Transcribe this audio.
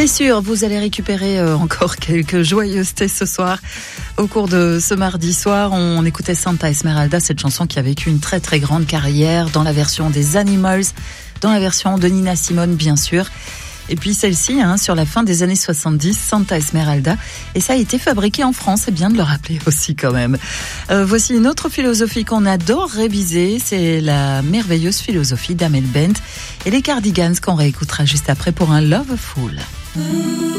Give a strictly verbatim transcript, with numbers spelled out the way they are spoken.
C'est sûr, vous allez récupérer euh, encore quelques joyeusetés ce soir. Au cours de ce mardi soir, on écoutait Santa Esmeralda, cette chanson qui a vécu une très très grande carrière dans la version des Animals, dans la version de Nina Simone bien sûr. Et puis celle-ci, hein, sur la fin des années soixante-dix, Santa Esmeralda. Et ça a été fabriqué en France, c'est bien de le rappeler aussi quand même. Euh, voici une autre philosophie qu'on adore réviser, c'est la merveilleuse philosophie d'Amel Bent et les Cardigans qu'on réécoutera juste après pour un Loveful.